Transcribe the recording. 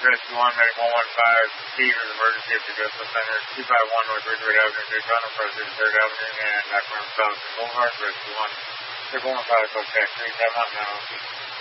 Rescue 1, Medic 115, Stevens, Emergency at the Justice Center, 251 North Ridgeway Avenue, Daytona, President 3rd Avenue, and Akron South Boulevard, Rescue 1, Medic 115, contact 3, 7 now.